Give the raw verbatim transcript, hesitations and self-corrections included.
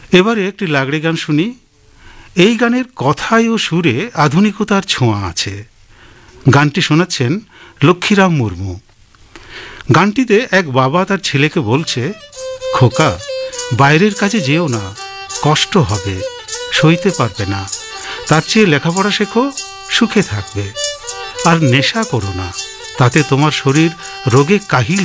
এবারে একটি লাগড়ি গান শুনি। এই গানের কথায় ও সুরে আধুনিকতার ছোঁয়া আছে। গানটি শোনাচ্ছেন লক্ষ্মীরাম মুর্মু। গানটিতে এক বাবা তার ছেলেকে বলছে, খোকা, বাইরের কাজে যেও না, কষ্ট হবে, সইতে পারবে না, তার চেয়ে লেখাপড়া শেখো, সুখে থাকবে। আর নেশা করো না, তাতে তোমার শরীর রোগে কাহিল